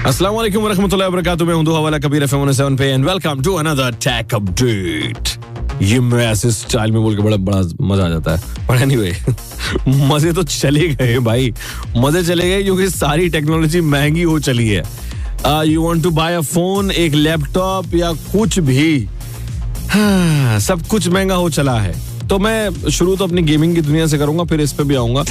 अस्सलाम वालेकुम रहमतुल्लाहि व बरकातुहू। मैं हूं दुआ वाला कबीर FM 107 पे and welcome to another take update. ये मैं ऐसे स्टाइल में बोल के बड़ा मजा आ जाता है। पर एनीवे मजे तो चले गए भाई, मजे चले गए क्योंकि सारी टेक्नोलॉजी महंगी हो चली है। You want to bye a phone, एक लैपटॉप या कुछ भी, सब कुछ महंगा हो चला है। तो मैं शुरू तो अपनी गेमिंग की दुनिया से करूंगा, फिर इस पे भी आऊंगा।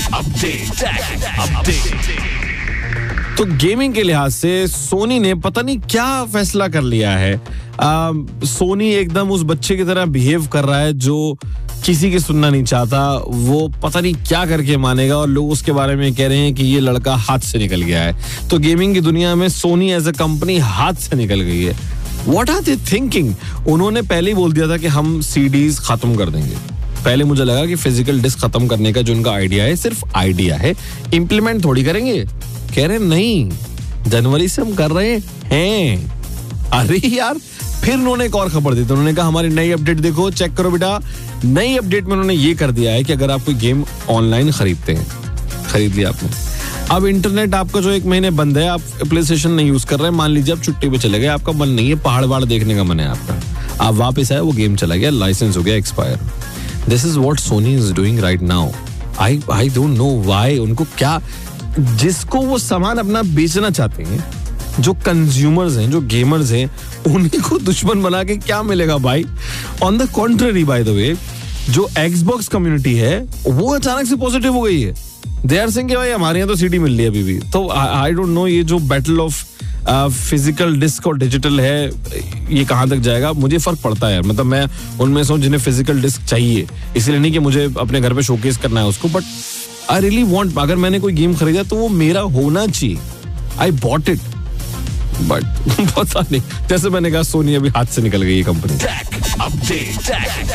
तो गेमिंग के लिहाज से सोनी ने पता नहीं क्या फैसला कर लिया है। सोनी एकदम उस बच्चे की तरह बिहेव कर रहा है जो किसी की सुनना नहीं चाहता। वो पता नहीं क्या करके मानेगा और लोग उसके बारे में कह रहे हैं कि ये लड़का हाथ से निकल गया है। तो गेमिंग की दुनिया में सोनी एज अ कंपनी हाथ से निकल गई है। What are they thinking? उन्होंने पहले ही बोल दिया था कि हम सीडीज खत्म कर देंगे। पहले मुझे लगा कि फिजिकल डिस्क खत्म करने का जो उनका आइडिया है सिर्फ आइडिया है, इंप्लीमेंट थोड़ी करेंगे। कह रहे नहीं, जनवरी से हम कर रहे हैं। अरे यार, फिर उन्होंने एक और खबर दी। तो उन्होंने कहा हमारी नई अपडेट देखो, चेक करो बेटा। नई अपडेट में उन्होंने ये कर दिया है कि अगर आप कोई गेम ऑनलाइन खरीदते हैं, खरीद लिया आपने, अब इंटरनेट आपका जो 1 महीने बंद है, आप प्ले स्टेशन नहीं यूज कर रहे हैं, मान लीजिए आप छुट्टी पे चले गए, आपका मन नहीं है, पहाड़ वहाड़ देखने का मन है आपका, आप वापस आए, वो गेम चला गया, लाइसेंस हो गया expire. This is what Soni is doing right now. I don't know why. उनको क्या, जिसको वो सामान अपना बेचना चाहते हैं, जो कंज्यूमर्स हैं, जो गेमर्स हैं, उन्हीं को दुश्मन बना के क्या मिलेगा भाई? On the contrary, by the way, जो एक्सबॉक्स कम्युनिटी है वो अचानक से पॉजिटिव हो गई है। दे आर सेइंग कि भाई हमारे यहाँ तो सीडी मिल रही है अभी भी। तो आई डोंट नो ये जो बैटल ऑफ फिजिकल डिस्क और डिजिटल है, ये कहाँ तक जाएगा। मुझे फर्क पड़ता है, मतलब मैं उनमें से हूं जिन्हें फिजिकल डिस्क चाहिए, इसलिए नहीं कि मुझे अपने घर पे शोकेस करना है उसको, बट आई रियली वांट, अगर मैंने कोई गेम खरीदा तो वो मेरा होना चाहिए। आई बॉट इट, बट पता नहीं, जैसे मैंने कहा सोनी अभी हाथ से निकल गई ये कंपनी।